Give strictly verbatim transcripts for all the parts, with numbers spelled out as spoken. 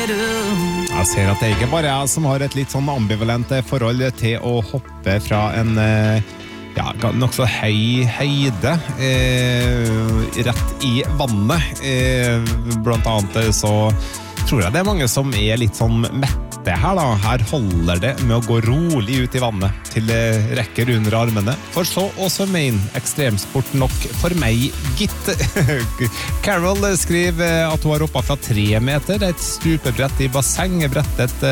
Jeg ser at det ikke bare er jeg som har et litt sånn ambivalent forhold til å hoppe fra en ja, nok så høy høyde eh, rett i vannet. Eh, blant annet så tror jeg det er mange som er litt sånn mette her da. Her holder det med å gå rolig ut i vannet til det rekker under armene. For så også mein ekstremsport nok for meg, gitt. Carol skriver at hun har hoppet fra tre meter, et stupebrett i basseng, brettet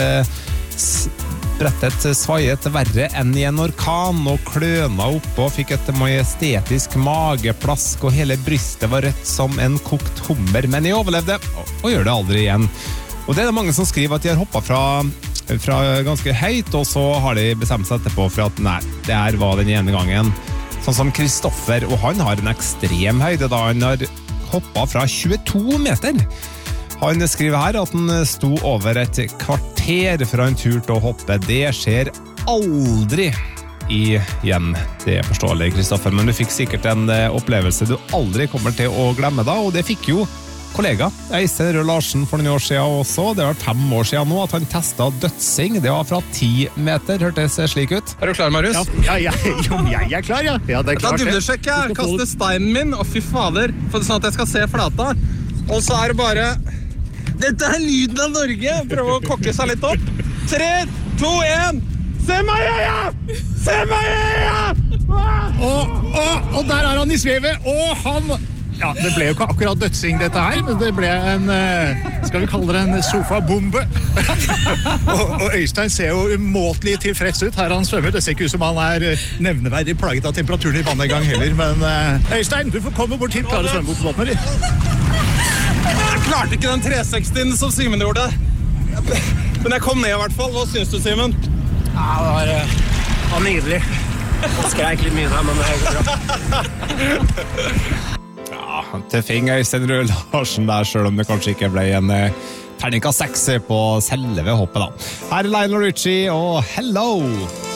brettet svaiet verre enn i en orkan og kløna opp og fikk et majestetisk mageplask og hele brystet var rødt som en kokt hummer, men jeg overlevde og gjør det aldri igjen. Og det er det mange som skriver at de har hoppet fra, fra ganske høyt, og så har de bestemt seg etterpå for at nei, det her var den ene gangen. Sånn som Kristoffer, og han har en ekstrem høyde da han har hoppet fra tjueto meter. Han skriver her at han sto over et kvarter for han turte å hoppe. Det skjer aldri igjen. Det er forståelig, Kristoffer, men du fikk sikkert en opplevelse du aldri kommer til å glemme da, og det fikk jo kollega Øystein Rød Larsen for noen år siden også. Det var fem år siden nå at han testet dødsing. Det var fra ti meter, hørtes slik ut. Er du klar, Marius? Ja, ja, ja, jo, jeg er klar, ja. Ja, det er klart. Da dybdesjekker jeg, kaster steinen min, og fy fader, for sånn at jeg skal se flata. Og så er det bare... Dette er lyden av Norge! Prøv å kokke seg litt opp. Tre, to, en! Se meg i øya! Se meg i øya! Og, og, og der er han i svevet, og han... Ja, det ble jo ikke akkurat dødsing dette her, men det ble en, skal vi kalle det en sofabombe. og, og Øystein ser jo umåtelig tilfreds ut her han svømmer. Det ser ikke ut som han er nevneverdig plaget av temperaturen i vannet en gang heller, men Øystein, du får komme bort hit, klare å svømme bort på vannet ditt. Jeg klarte ikke den tre sekstien som Simen gjorde. Men jeg kom ned i hvert fall. Hva synes du, Simen? Ja, det var, det var nydelig. Jeg skrek litt mye der, men det går bra. Ja, tøffing Øystein Rød Larsen der, selv om det kanskje ikke ble en terning av seks på selve hoppet da. Her er Lionel Richie og Hello!